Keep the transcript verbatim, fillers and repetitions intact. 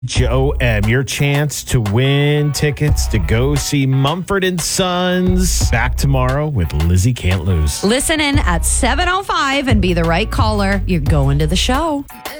Joe M, your chance to win tickets to go see Mumford and Sons. Back tomorrow with Lizzie Can't Lose. Listen in at seven oh five and be the right caller. You're going to the show.